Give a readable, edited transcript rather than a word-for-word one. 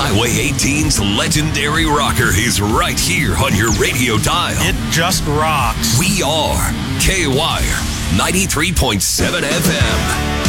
Highway 18's legendary rocker is right here on your radio dial. It just rocks. We are K-Wire 93.7 FM.